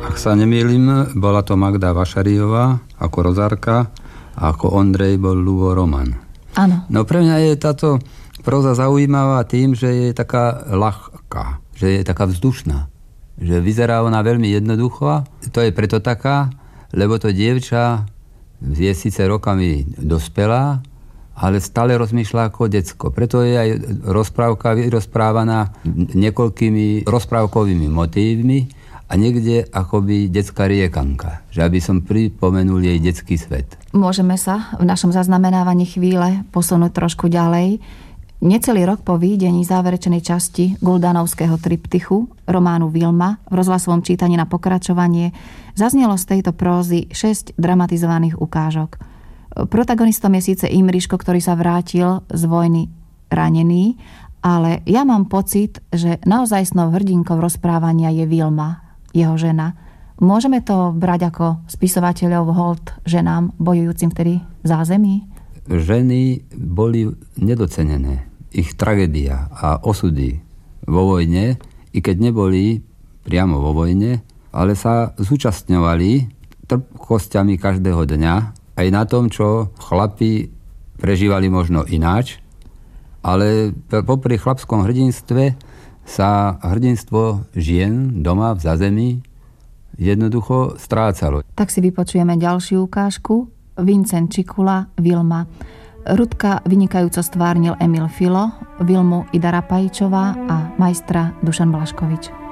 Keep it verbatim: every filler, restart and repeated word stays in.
Ak sa nemýlim, bola to Magda Vašariová ako Rozárka a ako Ondrej bol Ľubo Roman. Áno. No pre mňa je táto próza zaujímavá tým, že je taká ľahká, že je taká vzdušná. Že vyzerá ona veľmi jednoducho. To je preto taká, lebo to dievča je síce rokami dospelá, ale stále rozmýšľa ako decko. Preto je aj rozprávka vyrozprávaná niekoľkými rozprávkovými motívmi a niekde akoby detská riekanka, že aby som pripomenul jej detský svet. Môžeme sa v našom zaznamenávaní chvíle posunúť trošku ďalej. Necelý rok po výjdení záverečnej časti Guldanovského triptychu románu Vilma v rozhlasovom čítaní na pokračovanie zaznelo z tejto prózy šesť dramatizovaných ukážok. Protagonistom je síce Imriško, ktorý sa vrátil z vojny ranený, ale ja mám pocit, že naozajstnou hrdinkou rozprávania je Vilma, jeho žena. Môžeme to brať ako spisovateľov hold ženám bojujúcim vtedy v zázemí? Ženy boli nedocenené. Ich tragédia a osudy vo vojne, i keď neboli priamo vo vojne, ale sa zúčastňovali trpkosťami každého dňa, aj na tom, čo chlapi prežívali možno ináč, ale popri chlapskom hrdinstve sa hrdinstvo žien doma v zázemí jednoducho strácalo. Tak si vypočujeme ďalšiu ukážku. Vincent Čikula, Vilma. Rudka vynikajúco stvárnil Emil Filo, Vilmu Ida Rapajčová a majstra Dušan Blaškovič.